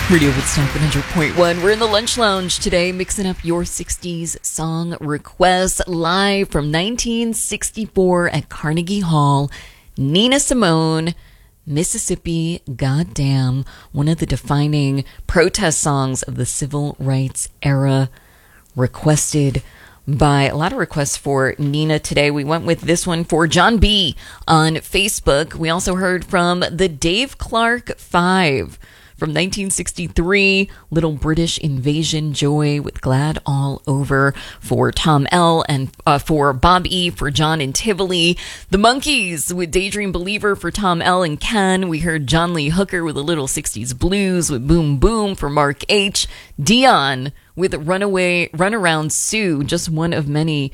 Radio Woodstock 100.1. We're in the Lunch Lounge today, mixing up your 60s song requests live from 1964 at Carnegie Hall. Nina Simone, Mississippi Goddamn, one of the defining protest songs of the civil rights era, requested by a lot of requests for Nina today. We went with this one for John B. on Facebook. We also heard from the Dave Clark 5 from 1963, Little British Invasion Joy with Glad All Over for Tom L. and for Bob E. for John in Tivoli. The Monkees with Daydream Believer for Tom L. and Ken. We heard John Lee Hooker with a Little 60s Blues with Boom Boom for Mark H. Dion with Runaround Sue, just one of many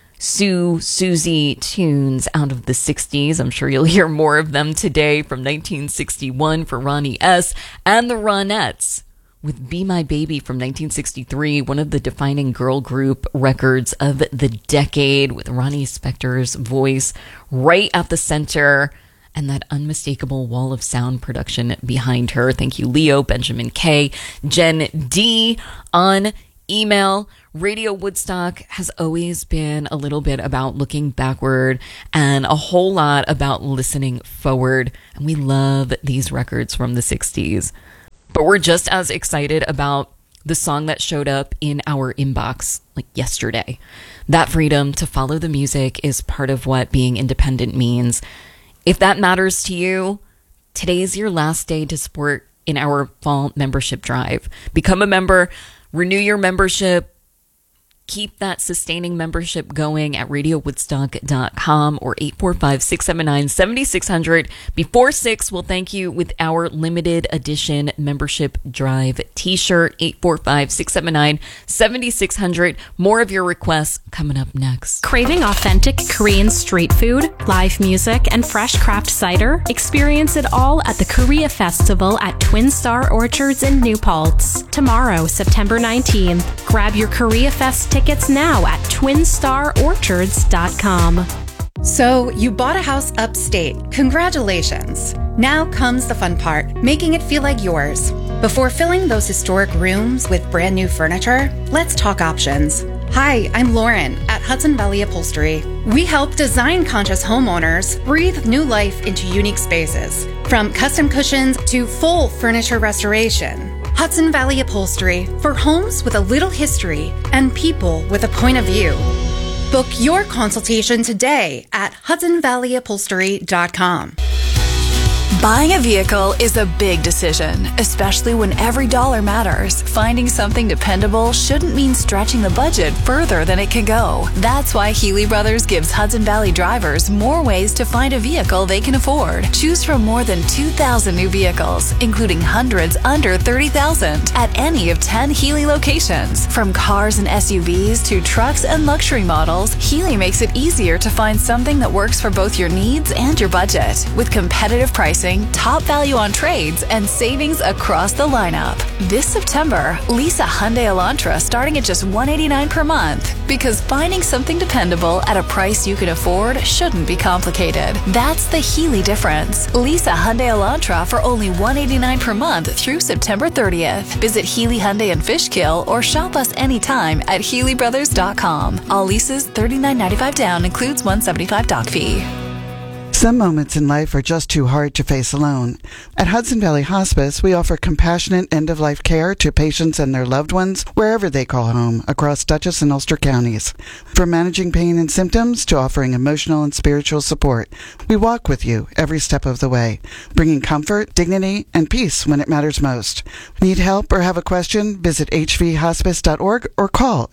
Susie tunes out of the 60s. I'm sure you'll hear more of them today. From 1961 for Ronnie S. and the Ronettes with Be My Baby from 1963, one of the defining girl group records of the decade, with Ronnie Spector's voice right at the center and that unmistakable wall of sound production behind her. Thank you, Leo, Benjamin K, Jen D on email. Radio Woodstock has always been a little bit about looking backward and a whole lot about listening forward. And we love these records from the 60s. But we're just as excited about the song that showed up in our inbox like yesterday. That freedom to follow the music is part of what being independent means. If that matters to you, today's your last day to support in our fall membership drive. Become a member, renew your membership, keep that sustaining membership going at radiowoodstock.com or 845-679-7600. Before 6, we'll thank you with our limited edition membership drive t-shirt, 845-679-7600. More of your requests coming up next. Craving authentic Korean street food, live music, and fresh craft cider? Experience it all at the Korea Festival at Twin Star Orchards in New Paltz. Tomorrow, September 19th. Grab your Korea Fest tickets now at twinstarorchards.com. So, you bought a house upstate. Congratulations. Now comes the fun part, making it feel like yours. Before filling those historic rooms with brand new furniture, let's talk options. Hi, I'm Lauren at Hudson Valley Upholstery. We help design-conscious homeowners breathe new life into unique spaces. From custom cushions to full furniture restoration. Hudson Valley Upholstery for homes with a little history and people with a point of view. Book your consultation today at HudsonValleyUpholstery.com. Buying a vehicle is a big decision, especially when every dollar matters. Finding something dependable shouldn't mean stretching the budget further than it can go. That's why Healy Brothers gives Hudson Valley drivers more ways to find a vehicle they can afford. Choose from more than 2,000 new vehicles, including hundreds under $30,000 at any of 10 Healy locations. From cars and SUVs to trucks and luxury models, Healy makes it easier to find something that works for both your needs and your budget. With competitive pricing, top value on trades, and savings across the lineup. This September, lease a Hyundai Elantra starting at just $189 per month. Because finding something dependable at a price you can afford shouldn't be complicated. That's the Healy difference. Lease a Hyundai Elantra for only $189 per month through September 30th. Visit Healy Hyundai in Fishkill or shop us anytime at HealyBrothers.com. All leases $39.95 down, includes $175 dock fee. Some moments in life are just too hard to face alone. At Hudson Valley Hospice, we offer compassionate end-of-life care to patients and their loved ones wherever they call home across Dutchess and Ulster counties. From managing pain and symptoms to offering emotional and spiritual support, we walk with you every step of the way, bringing comfort, dignity, and peace when it matters most. Need help or have a question? Visit hvhospice.org or call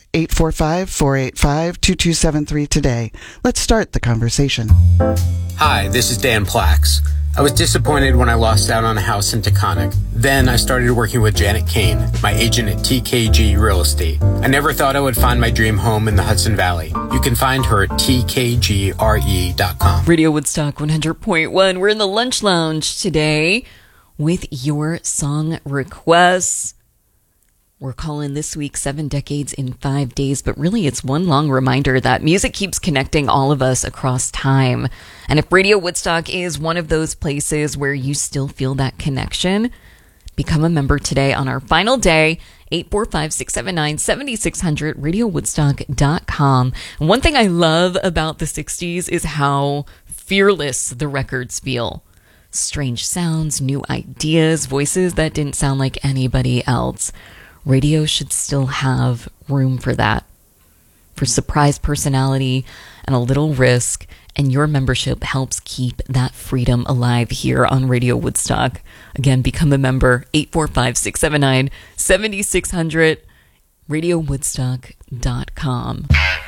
845-485-2273 today. Let's start the conversation. Hi, this is Dan Plax. I was disappointed when I lost out on a house in Taconic. Then I started working with Janet Kane, my agent at TKG Real Estate. I never thought I would find my dream home in the Hudson Valley. You can find her at tkgre.com. Radio Woodstock 100.1. We're in the Lunch Lounge today with your song requests. We're calling this week 7 Decades in 5 Days, but really it's one long reminder that music keeps connecting all of us across time. And if Radio Woodstock is one of those places where you still feel that connection, Become a member today on our final day, 845-679-7600, radiowoodstock.com. And one thing I love about the 60s is how fearless the records feel. Strange sounds, new ideas, voices that didn't sound like anybody else. Radio should still have room for that, for surprise personality and a little risk, and your membership helps keep that freedom alive here on Radio Woodstock. Again, become a member, 845-679-7600, radiowoodstock.com.